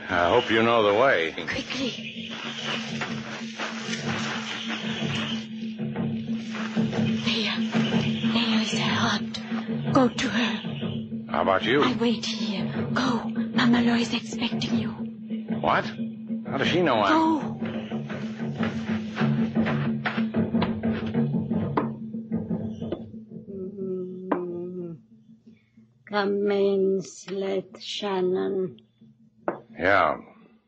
I hope you know the way. Quickly. There is her aunt. Go to her. How about you? I wait here. Go. Mama Lo is expecting you. What? How does she know I'm... Go. Come in, Slate Shannon. Yeah.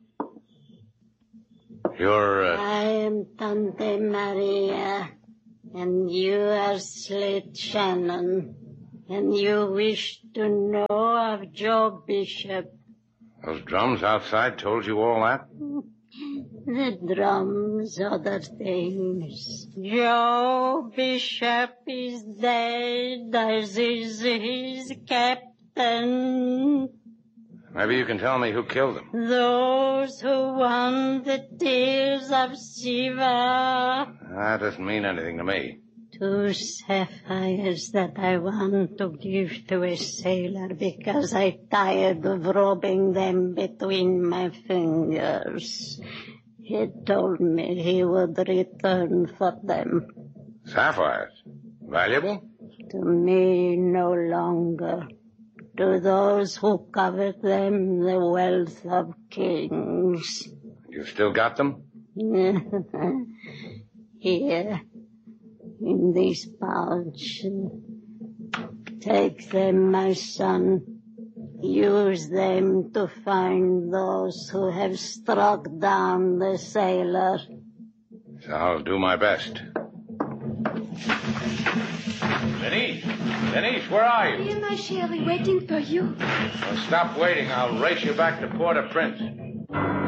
You're, I am Tante Maria, and you are Slate Shannon, and you wish to know of Joe Bishop. Those drums outside told you all that? The drums, other things. Joe Bishop is dead, as is his captain. Maybe you can tell me who killed him. Those who won the tears of Shiva. That doesn't mean anything to me. 2 sapphires that I want to give to a sailor because I'm tired of rubbing them between my fingers. He told me he would return for them. Sapphires? Valuable? To me, no longer. To those who covet them, the wealth of kings. You still got them? Here, in this pouch. Take them, my son. Use them to find those who have struck down the sailor. So I'll do my best. Denise, where are you? Here, my Sherry, waiting for you. Well, stop waiting. I'll race you back to Port-au-Prince.